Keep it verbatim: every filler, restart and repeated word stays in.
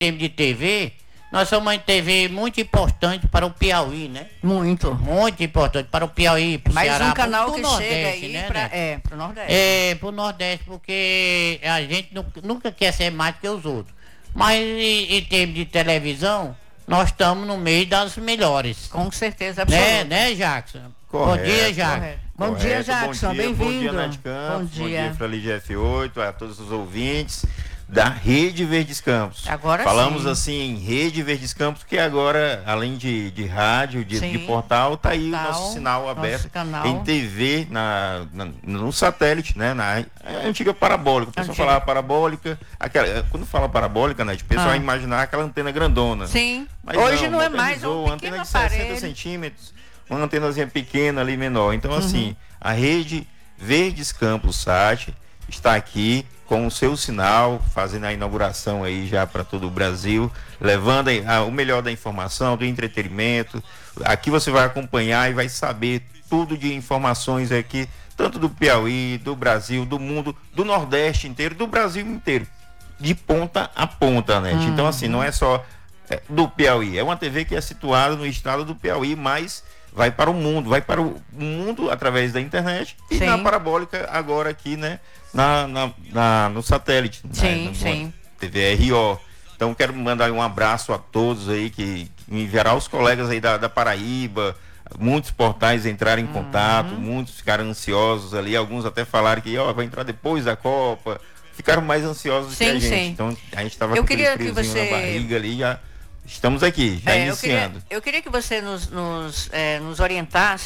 termos de T V, nós somos uma T V muito importante para o Piauí, né? Muito. Muito importante para o Piauí, para o Mais Ceará, um canal pro, que pro chega Nordeste, aí né, pra, né? é, pro Nordeste. É, pro Nordeste, porque a gente nu- nunca quer ser mais que os outros. Mas em, em termos de televisão, nós estamos no meio das melhores. Com certeza absoluta. Né, né, Jackson? Correto, Bom dia, Jackson. Correto. Bom Correto, dia, Jackson, bom dia, bem-vindo. Bom dia, Nath Campos, Bom bom dia. dia, Fralide F oito, a todos os ouvintes da Rede Verdes Campos. Agora Falamos sim. assim em Rede Verdes Campos, que agora, além de, de rádio, de, Sim. de portal, tá aí o Portal, nosso sinal nosso aberto canal. em T V, na, na- no satélite, né? Na a antiga parabólica. O pessoal Antiga. falava parabólica, aquela, quando fala parabólica, né? O pessoal Ah. imaginar aquela antena grandona. Sim. Mas Hoje não, é mais modernizou, um uma pequeno antena de sessenta aparelho. centímetros, uma antenazinha pequena ali, menor. Então, Uhum. assim, a rede Verdes Campos Sat está aqui com o seu sinal, fazendo a inauguração aí já para todo o Brasil, levando aí, ah, o melhor da informação, do entretenimento. Aqui você vai acompanhar e vai saber tudo de informações aqui, tanto do Piauí, do Brasil, do mundo, do Nordeste inteiro, do Brasil inteiro, de ponta a ponta, né? Então, assim, não é só é, do Piauí, é uma T V que é situada no estado do Piauí, mas vai para o mundo, vai para o mundo através da internet e Sim. na parabólica agora aqui, né, na, na, na- no satélite, Sim, né, no, sim. T V R O. Então quero mandar um abraço a todos aí que, que me enviará os colegas aí da, da Paraíba. Muitos portais entraram em Uhum. contato, muitos ficaram ansiosos ali, alguns até falaram que ó, vai entrar depois da Copa. Ficaram mais ansiosos Sim, que a gente. sim. Então a gente estava Eu com queria aquele que friozinho você- na barriga ali, já estamos aqui, já É, eu, queria, iniciando. eu queria que você nos, nos, é, nos orientasse